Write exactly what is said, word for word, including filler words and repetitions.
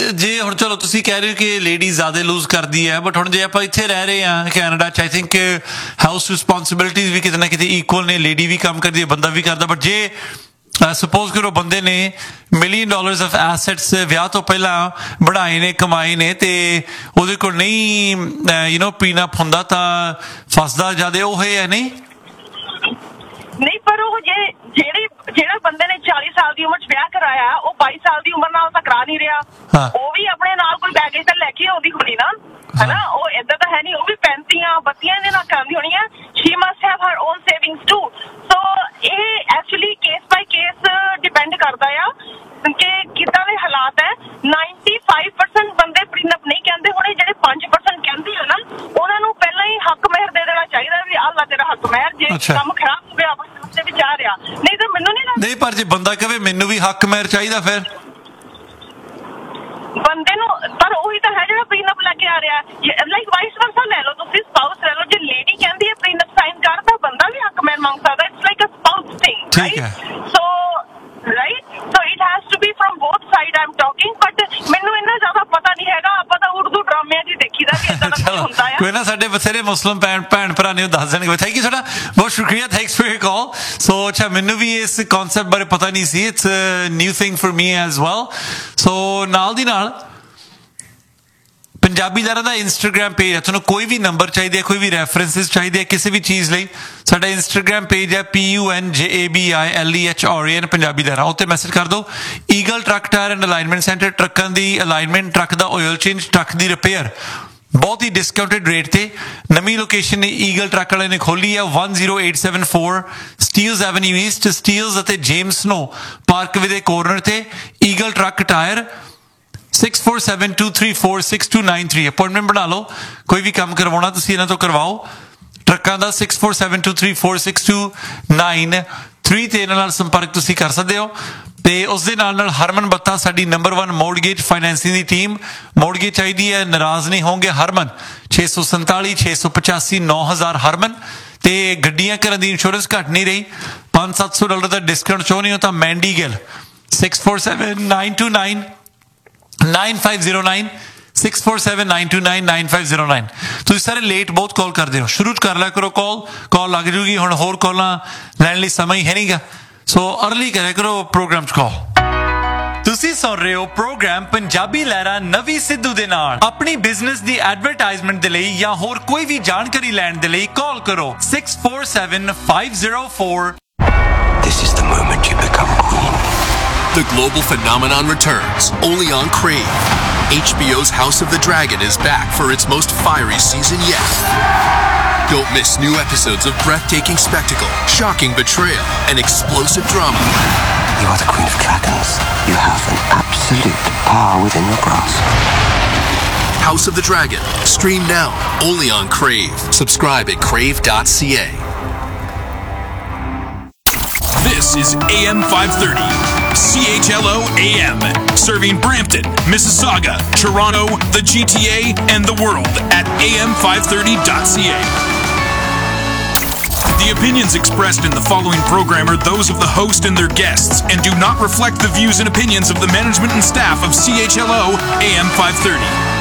ਜੇ ਹੁਣ ਚਲੋ ਤੁਸੀਂ ਕਹਿ ਰਹੇ ਹੋ ਕਿ ਲੇਡੀ ਜ਼ਿਆਦਾ ਲੂਜ਼ ਕਰਦੀ ਹੈ, ਬਟ ਹੁਣ ਜੇ ਆਪਾਂ ਇੱਥੇ ਰਹਿ ਰਹੇ ਹਾਂ ਕੈਨੇਡਾ 'ਚ, ਆਈ ਥਿੰਕ ਹਾਊਸ ਰਿਸਪੋਂਸਿਬਿਲਿਟੀਜ਼ ਵੀ ਕਿਤੇ ਨਾ ਕਿਤੇ ਇਕੁਅਲ ਨੇ, ਲੇਡੀ ਵੀ ਕੰਮ ਕਰਦੀ ਹੈ, ਬੰਦਾ ਵੀ ਕਰਦਾ। ਬਟ ਜੇ ਸਪੋਜ਼ ਕਰੋ ਬੰਦੇ ਨੇ ਮਿਲੀਅਨ ਡਾਲਰਸ ਆਫ ਐਸੈਟਸ ਵਿਆਹ ਤੋਂ ਪਹਿਲਾਂ ਬਣਾਏ ਨੇ, ਕਮਾਏ ਨੇ, ਤੇ ਉਹਦੇ ਕੋਲ ਨਹੀਂ ਯੂ ਨੋ ਪ੍ਰੀਨਪ ਹੁੰਦਾ ਤਾਂ ਫਸਦਾ ਜ਼ਿਆਦਾ ਉਹ ਹੈ ਨਹੀਂ ਨਹੀਂ। ਪਰ ਉਹ ਜੇ ਜਿਹੜੇ ਜਿਹੜਾ ਬੰਦੇ ਨੇ ਚਾਲੀ ਸਾਲ ਦੀ ਉਮਰ 'ਚ ਵਿਆਹ ਕਰਾਇਆ, ਉਹ ਬਾਈ ਸਾਲ ਦੀ ਉਮਰ ਨਾਲ ਤਾਂ ਕਰਾ ਨਹੀਂ ਰਿਹਾ, ਉਹ ਵੀ ਆਪਣੇ ਨਾਲ ਕੋਈ ਬੈਗੇਜ ਤਾਂ ਲੈ ਕੇ ਆਉਂਦੀ ਹੋਣੀ ਨਾ, ਹਨਾ? ਉਹ ਏਦਾਂ ਤਾਂ ਹੈ ਨਹੀਂ, ਉਹ ਵੀ ਪੈਂਤੀਆਂ ਬੱਤੀਆਂ ਦੇ ਨਾਲ ਕਰਾਉਂਦੀ ਹੋਣੀ ਆ। Shri must have Har on savings to. ਸੋ ਇਹ ਐਕਚੁਅਲੀ ਕੇਸ ਬਾਈ ਕੇਸ ਡਿਪੈਂਡ ਕਰਦਾ ਆ ਕਿ ਕਿੱਦਾਂ ਦੇ ਹਾਲਾਤ ਹੈ। ਨਾਈਨਟੀ ਫਾਈਵ ਪਰਸੈਂਟ ਬੰਦੇ ਪ੍ਰੀਨਪ ਨਹੀਂ ਕਹਿੰਦੇ ਹੋਣੇ, ਜਿਹੜੇ ਪੰਜ ਪਰਸੈਂਟ ਕਹਿੰਦੇ ਆ ਨਾ, ਉਹਨਾਂ ਨੂੰ ਪਹਿਲਾਂ ਹੀ ਹੱਕ ਮਹਿਰ ਦੇ ਦੇਣਾ ਚਾਹੀਦਾ ਵੀ ਆਹ ਲਾ ਤੇਰਾ ਹੱਕ ਮਹਿਰ, ਜੇ ਕੰਮ ਖਰਾਬ ਹੋ ਗਿਆ ਆਪਣੇ ਰਸਤੇ ਵਿੱਚ ਆ ਰਿਹਾ। ਨਹੀਂ ਤਾਂ ਮੈਨੂੰ ਨਹੀਂ ਲੱਗਦਾ। ਨਹੀਂ, ਪਰ ਜੇ ਬੰਦਾ ਕਹੇ ਮੈਨੂੰ ਵੀ ਹੱਕ ਮਹਿਰ ਚਾਹੀਦਾ, ਫਿਰ ਬੰਦੇ ਨੂੰ, ਪਰ ਉਹੀ ਤਾਂ ਹੈ ਜਿਹੜਾ ਪ੍ਰੀਨਪ ਲੈ ਕੇ ਆ ਰਿਹਾ। ਲਾਈਕ ਵਾਈਸ ਵਰਸਾ ਲੈ ਲਓ, ਤੁਸੀਂ ਸਪਾਊਸ ਲੈ ਲਓ। ਜੇ ਲੇਡੀ ਕਹਿੰਦੀ ਹੈ ਪ੍ਰੀਨਪ ਸਾਈਨ ਕਰ, ਤਾਂ ਬੰਦਾ ਵੀ ਹੱਕ ਮਹਿਰ ਮੰਗ ਸਕਦਾ। It's like a spouse thing, ਠੀਕ ਹੈ? ਸੋ right, so it has to be firm both side I am talking. But ਮੈਨੂੰ ਇੰਨਾ ਜ਼ਿਆਦਾ ਪਤਾ ਨਹੀਂ ਹੈਗਾ, ਆਪਾਂ ਤਾਂ ਉਰਦੂ ਡਰਾਮਿਆਂ 'ਚ ਹੀ ਦੇਖੀਦਾ ਕਿ ਏਦਾਂ ਦਾ ਕੁਝ ਹੁੰਦਾ ਆ। ਕੋਈ ਨਾ, ਸਾਡੇ ਬਥੇਰੇ ਮੁਸਲਿਮ ਭੈਣ ਭੈਣ ਭਰਾ ਨੇ ਉਹ ਦੱਸ ਦੇਣਗੇ। ਥੈਂਕ ਯੂ, ਤੁਹਾਡਾ ਬਹੁਤ ਸ਼ੁਕਰੀਆ, ਥੈਂਕਸ ਫॉर योर ਕਾਲ। ਸੋ ਅੱਛਾ, ਮੈਨੂੰ ਵੀ ਇਸ ਕਨਸੈਪਟ ਬਾਰੇ ਪਤਾ ਨਹੀਂ ਸੀ, it's new thing for me as well. ਸੋ ਨਾਲ ਦੀ ਨਾਲ ਪੰਜਾਬੀਦਾਰਾਂ ਦਾ ਇੰਸਟਾਗ੍ਰਾਮ ਪੇਜ ਹੈ, ਤੁਹਾਨੂੰ ਕੋਈ ਵੀ ਨੰਬਰ ਚਾਹੀਦੇ ਹੈ, ਕੋਈ ਵੀ ਰੈਫਰੈਂਸਿਸ ਚਾਹੀਦੇ ਹੈ ਕਿਸੇ ਵੀ ਚੀਜ਼ ਲਈ, ਸਾਡਾ ਇੰਸਟਾਗ੍ਰਾਮ ਪੇਜ ਹੈ ਪੀ ਯੂ ਐਨ ਜੇ A B I L E H R A ਐਨ ਪੰਜਾਬੀਦਾਰਾਂ, ਉੱਤੇ ਮੈਸੇਜ ਕਰ ਦਿਓ। Eagle truck tyre and alignment centre, ਟਰੱਕਾਂ ਦੀ ਅਲਾਈਨਮੈਂਟ, ਟਰੱਕ ਦਾ ਆਇਲ ਚੇਂਜ, ਟਰੱਕ ਦੀ ਰਿਪੇਅਰ ਬਹੁਤ ਹੀ ਡਿਸਕਾਊਂਟਡ ਰੇਟ ਤੇ। ਨਵੀਂ ਲੋਕੇਸ਼ਨ ਈਗਲ ਟਰੱਕ ਵਾਲੇ ਨੇ ਖੋਲੀ ਹੈ, one zero eight seven four ਸਟੀਲਜ਼ avenue East, ਸਟੀਲਜ਼ ਅਤੇ ਜੇਮਸ ਨੋ ਪਾਰਕਵੇ ਦੇ ਕੋਰਨਰ ਤੇ। Eagle truck tyre six four seven two three four six two nine three, appointment ਬਣਾ ਲਓ। ਕੋਈ ਵੀ ਕੰਮ ਕਰਵਾਉਣਾ ਤੁਸੀਂ ਇਹਨਾਂ ਤੋਂ ਕਰਵਾਓ। ਟਰੱਕਾਂ ਦਾ six four seven two three four six two nine three ਤੇ ਇਹਨਾਂ ਨਾਲ ਸੰਪਰਕ ਤੁਸੀਂ ਕਰ ਸਕਦੇ ਹੋ। ਤੇ ਉਸ ਦੇ ਨਾਲ ਨਾਲ ਹਰਮਨ ਬੱਤਾ, ਸਾਡੀ ਨੰਬਰ ਵਨ ਮੋਰਗੇਜ ਫਾਈਨੈਂਸਿੰਗ ਦੀ ਟੀਮ। ਮੋਰਗੇਜ ਚਾਹੀਦੀ ਹੈ, ਨਾਰਾਜ਼ ਨਹੀਂ ਹੋਣਗੇ, ਹਰਮਨ ਛੇ ਸੌ ਸੰਤਾਲੀ ਛੇ ਸੌ ਪਚਾਸੀ ਨੌ ਹਜ਼ਾਰ ਹਰਮਨ। ਤੇ ਗੱਡੀਆਂ ਘਰਾਂ ਦੀ ਇੰਸ਼ੋਰੈਂਸ ਘੱਟ ਨਹੀਂ ਰਹੀ, ਪੰਜ ਸੱਤ ਸੌ ਡਾਲਰ ਦਾ ਡਿਸਕਾਊਂਟ ਚਾਹੁੰਦੇ ਹੋ ਤਾਂ Mandy Gill six four seven nine two nine nine five zero nine six four seven nine two nine nine five zero nine। ਤੁਸੀਂ ਸਾਰੇ ਲੇਟ ਬਹੁਤ ਕਾਲ ਕਰਦੇ ਹੋ, ਸ਼ੁਰੂ ਕਰ ਲਿਆ ਕਰੋ ਕਾਲ, ਕਾਲ ਲੱਗ ਜੂਗੀ। ਹੁਣ ਹੋਰ ਕਾਲਾਂ ਲੈਣ ਲਈ ਸਮਾਂ ਹੀ ਹੈ ਨਹੀਂਗਾ, ਸੋ ਅਰਲੀ ਕਰਿਆ ਕਰੋ ਪ੍ਰੋਗਰਾਮ 'ਚ ਕਾਲ। ਤੁਸੀਂ ਸੁਣ ਰਹੇ ਹੋ ਪ੍ਰੋਗਰਾਮ ਪੰਜਾਬੀ ਲਹਿਰਾ ਨਵੀਂ ਸਿੱਧੂ ਦੇ ਨਾਲ। ਆਪਣੀ ਬਿਜ਼ਨਸ ਦੀ ਐਡਵਰਟਾਈਜ਼ਮੈਂਟ ਦੇ ਲਈ ਜਾਂ ਹੋਰ ਕੋਈ ਵੀ ਜਾਣਕਾਰੀ ਲੈਣ ਦੇ ਲਈ ਕਾਲ ਕਰੋ six four seven five zero four। This is the moment you become queen. The global phenomenon returns, only on Crave. H B O's House of the Dragon is back for its most fiery season yet. Don't miss new episodes of breathtaking spectacle, shocking betrayal, and explosive drama. You are the queen of dragons. You have an absolute power within your grasp. House of the Dragon. Stream now, only on Crave. Subscribe at crave dot c a. This is A M five thirty. C H L O A M, serving Brampton, Mississauga, Toronto, the G T A, and the world at A M five thirty dot c a. The opinions expressed in the following program are those of the host and their guests and do not reflect the views and opinions of the management and staff of C H L O A M five thirty.